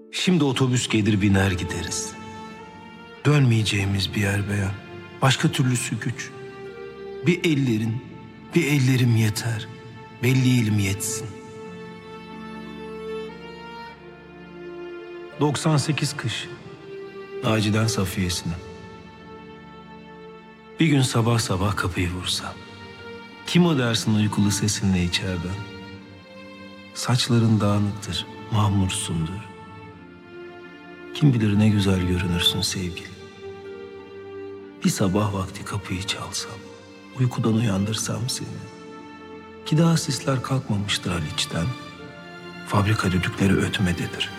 Şimdi otobüs gelir biner gideriz. Dönmeyeceğimiz bir yer beyan. Başka türlüsü güç. Bir ellerin, bir ellerim yeter. Belli elim yetsin. 98 kış. Naci'den Safiye'sine. Bir gün sabah sabah kapıyı vursa. Kim o dersin uykulu sesinle içeriden? Saçların dağınıktır, mahmursundur. Kim bilir ne güzel görünürsün sevgili. Bir sabah vakti kapıyı çalsam, uykudan uyandırsam seni. Ki daha sisler kalkmamıştır Haliç'ten. Fabrika düdükleri ötmededir.